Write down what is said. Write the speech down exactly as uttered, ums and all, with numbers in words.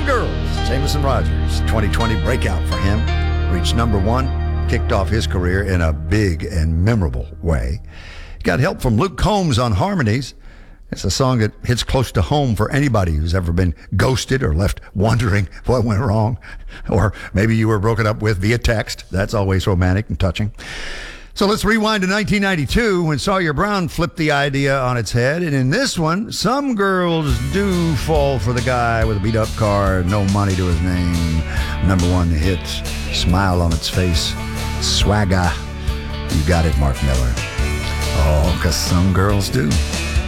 Some Girls, Jameson Rogers, twenty twenty breakout for him. Reached number one, kicked off his career in a big and memorable way. Got help from Luke Combs on harmonies. It's a song that hits close to home for anybody who's ever been ghosted or left wondering what went wrong. Or maybe you were broken up with via text. That's always romantic and touching. So let's rewind to nineteen ninety-two when Sawyer Brown flipped the idea on its head. And in this one, some girls do fall for the guy with a beat-up car, no money to his name. Number one hit, smile on its face, swagger. You got it, Mark Miller. Oh, 'cause some girls do.